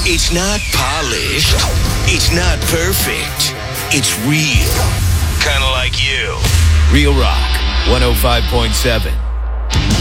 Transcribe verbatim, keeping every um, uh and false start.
It's not polished. It's not perfect. It's real. Kind of like you. Real Rock one oh five point seven.